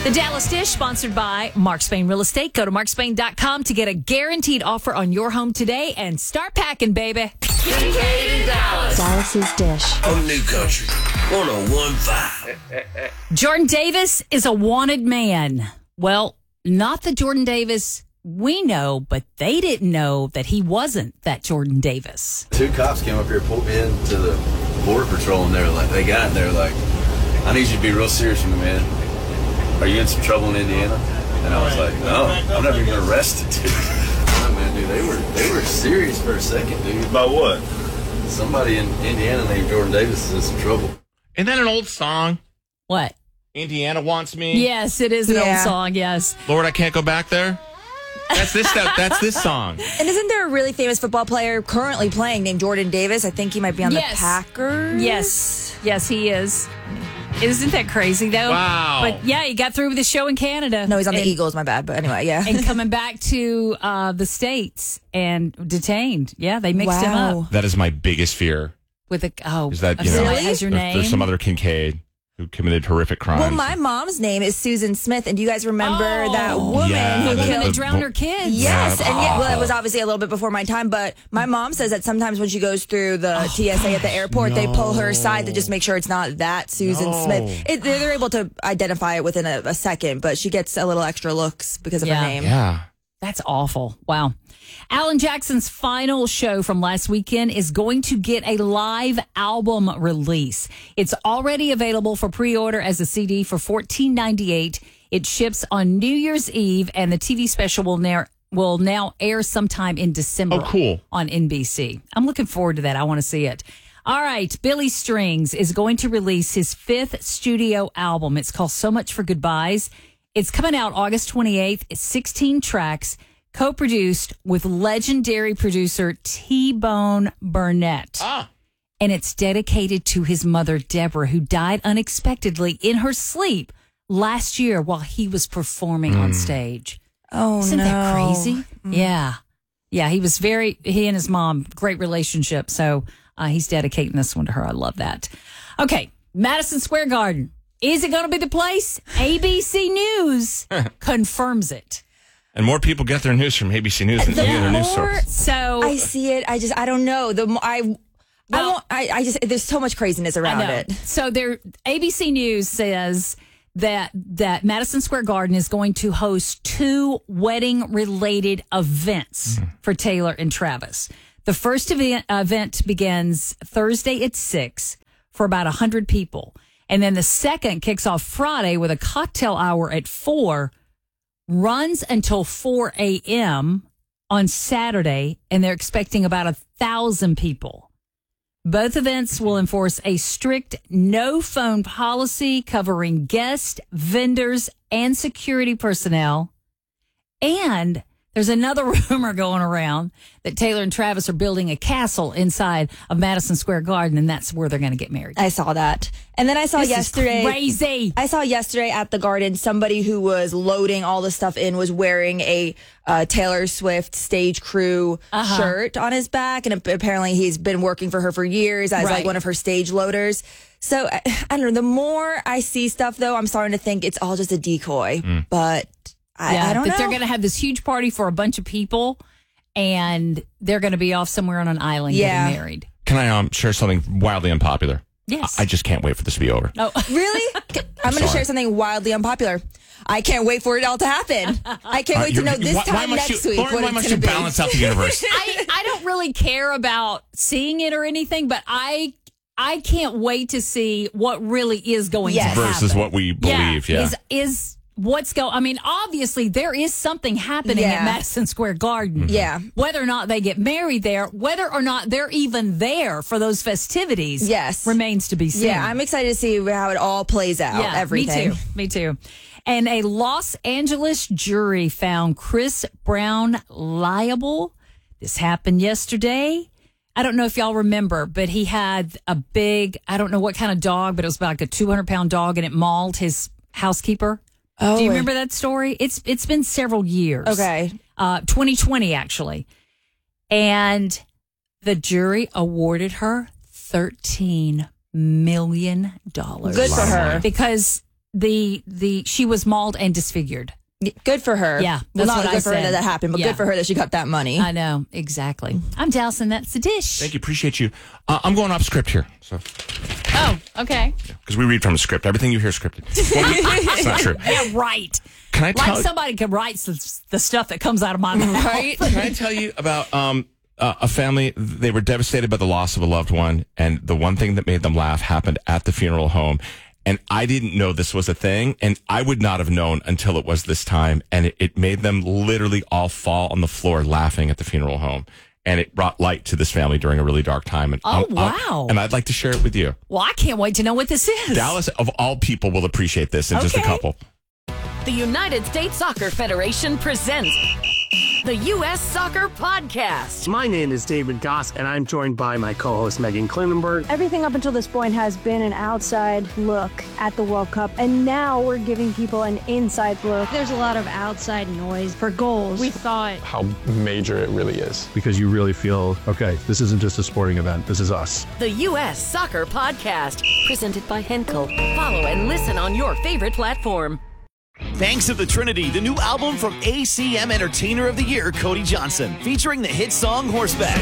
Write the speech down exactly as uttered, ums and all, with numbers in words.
The Dallas Dish, sponsored by Mark Spain Real Estate. Go to mark spain dot com to get a guaranteed offer on your home today and start packing, baby. Kincaid in Dallas. Dallas's Dish. On New Country one oh one point five. Jordan Davis is a wanted man. Well, not the Jordan Davis we know, but they didn't know that he wasn't that Jordan Davis. Two cops came up here, pulled me into the border patrol, and they were like, they got in there like, I need you to be real serious with me, man. Are you in some trouble in Indiana? And I was like, no, I've never been arrested, dude. No, man, dude, they were they were serious for a second, dude. About what? Somebody in Indiana named Jordan Davis is in some trouble. Isn't that an old song? What? Indiana Wants Me? Yes, it is an Yeah. old song, yes. Lord, I Can't Go Back There? That's this that, that's this song. And isn't there a really famous football player currently playing named Jordan Davis? I think he might be on Yes. the Packers. Yes, yes, he is. Isn't that crazy, though? Wow. But yeah, he got through with his show in Canada. No, he's on the and, Eagles, my bad. But anyway, yeah. and coming back to uh, the States and detained. Yeah, they mixed him Wow. up That is my biggest fear. with a, oh, Is that, if you know, somebody has your there's, name. there's some other Kincaid who committed horrific crimes. Well, my mom's name is Susan Smith, and do you guys remember Oh. that woman Yeah, who the the- woman killed? that drowned her kids. Yes, Yeah, and yet, well, it awful. was obviously a little bit before my time, but my mom says that sometimes when she goes through the T S A at the airport, they pull her aside to just make sure it's not that Susan No. Smith. It, they're, they're able to identify it within a, a second, but she gets a little extra looks because of Yeah. her name. Yeah. That's awful. Wow. Alan Jackson's final show from last weekend is going to get a live album release. It's already available for pre-order as a C D for fourteen ninety-eight. It ships on New Year's Eve, and the T V special will now will now air sometime in December. Oh, cool. On N B C. I'm looking forward to that. I want to see it. All right, Billy Strings is going to release his fifth studio album. It's called So Much for Goodbyes. It's coming out August twenty-eighth. It's sixteen tracks, co-produced with legendary producer T-Bone Burnett. Ah. And it's dedicated to his mother, Deborah, who died unexpectedly in her sleep last year while he was performing on stage. Oh, Isn't no. that crazy? Yeah. Yeah, he was very, he and his mom, great relationship. So uh, he's dedicating this one to her. I love that. Okay, Madison Square Garden. Is it going to be the place? A B C News confirms it. And more people get their news from A B C News than any other news more- source. So I see it. I just, I don't know. The mo- I, I, Well- won't, I, I just, there's so much craziness I around know. it. So there, A B C News says that that Madison Square Garden is going to host two wedding related events for Taylor and Travis. The first event, event begins Thursday at six for about one hundred people. And then the second kicks off Friday with a cocktail hour at four, runs until four a.m. on Saturday, and they're expecting about a thousand people. Both events will enforce a strict no phone policy covering guests, vendors, and security personnel. And there's another rumor going around that Taylor and Travis are building a castle inside of Madison Square Garden, and that's where they're going to get married. I saw that. And then I saw This is yesterday. crazy. I saw yesterday at the garden somebody who was loading all the stuff in was wearing a uh, Taylor Swift stage crew Uh-huh. shirt on his back, and ap- apparently he's been working for her for years as Right. like one of her stage loaders. So I, I don't know. The more I see stuff, though, I'm starting to think it's all just a decoy. But I, yeah, I don't that know. they're going to have this huge party for a bunch of people, and they're going to be off somewhere on an island Yeah. getting married. Can I um, share something wildly unpopular? Yes. I just can't wait for this to be over. Oh, Really? I'm going to share something wildly unpopular. I can't wait for it all to happen. I can't Uh, wait to you're- know this why- why time must next you, week Lauren, what why it's must going you to be. balance out the universe? I, I don't really care about seeing it or anything, but I I can't wait to see what really is going Yes. to Versus happen. what we believe, yeah. Is, is what's going I mean, obviously, there is something happening Yeah. at Madison Square Garden. Yeah. Whether or not they get married there, whether or not they're even there for those festivities, Yes. remains to be seen. Yeah, I'm excited to see how it all plays out. Yeah, everything. Me too. Me too. And a Los Angeles jury found Chris Brown liable. This happened yesterday. I don't know if y'all remember, but he had a big, I don't know what kind of dog, but it was about like a two hundred pound dog, and it mauled his housekeeper. Oh, Do you remember that story? It's It's been several years. Okay. Uh, twenty twenty, actually. And the jury awarded her thirteen million dollars. Good for her. Because the the she was mauled and disfigured. Good for her. Yeah, well, that's not what good I for her said. that that happened, but Yeah. good for her that she got that money. I know, exactly. I'm Dallas, and that's the dish. Thank you. Appreciate you. Uh, I'm going off script here. So, Oh, okay. because we read from a script. Everything you hear is scripted. Well, it's not true. Yeah, right. Can I Like tell somebody could write s- the stuff that comes out of my mouth. Right? Can I tell you about um, uh, a family? They were devastated by the loss of a loved one, and the one thing that made them laugh happened at the funeral home. And I didn't know this was a thing, and I would not have known until it was this time. And it, it made them literally all fall on the floor laughing at the funeral home. And it brought light to this family during a really dark time. And Oh, I'm- I'm- wow. and I'd like to share it with you. Well, I can't wait to know what this is. Dallas, of all people, will appreciate this in just a Okay. couple. The United States Soccer Federation presents the U S Soccer Podcast. My name is David Goss, and I'm joined by my co-host Megan Klinenberg. Everything up until this point has been an outside look at the World Cup, and now we're giving people an inside look. There's a lot of outside noise for goals. We thought how major it really is. Because you really feel, okay, this isn't just a sporting event, this is us. The U S Soccer Podcast, presented by Henkel. Follow and listen on your favorite platform. Thanks to the Trinity, the new album from A C M Entertainer of the Year, Cody Johnson, featuring the hit song Horseback.